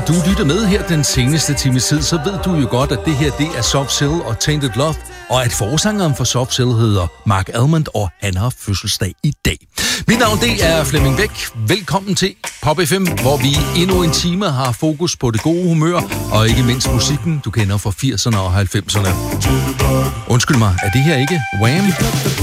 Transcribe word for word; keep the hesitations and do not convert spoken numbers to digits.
du lytter med her den seneste time tid, så ved du jo godt, at det her det er Soft Cell og Tainted Love, og at forsangeren for Soft Cell hedder Mark Almond, og han har fødselsdag i dag. Mit navn det er Flemming Bæk. Velkommen til Pop F M, hvor vi endnu en time har fokus på det gode humør, og ikke mindst musikken, du kender fra firserne og halvfemserne. Undskyld mig, er det her ikke Wham?